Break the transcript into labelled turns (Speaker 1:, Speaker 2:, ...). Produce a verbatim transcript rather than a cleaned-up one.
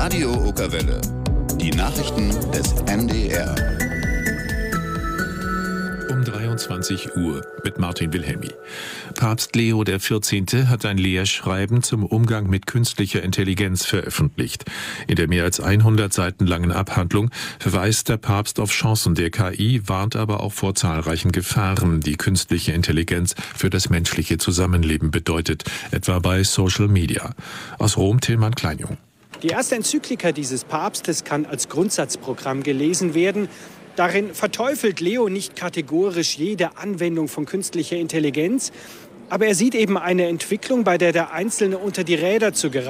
Speaker 1: Radio Okerwelle. Die Nachrichten des M D R.
Speaker 2: Um dreiundzwanzig Uhr mit Martin Wilhelmi. Papst Leo der vierzehnte. Hat ein Lehrschreiben zum Umgang mit künstlicher Intelligenz veröffentlicht. In der mehr als hundert Seiten langen Abhandlung verweist der Papst auf Chancen der K I, warnt aber auch vor zahlreichen Gefahren, die künstliche Intelligenz für das menschliche Zusammenleben bedeutet, etwa bei Social Media. Aus Rom Tilman Kleinjung.
Speaker 3: Die erste Enzyklika dieses Papstes kann als Grundsatzprogramm gelesen werden. Darin verteufelt Leo nicht kategorisch jede Anwendung von künstlicher Intelligenz, aber er sieht eben eine Entwicklung, bei der der Einzelne unter die Räder zu geraten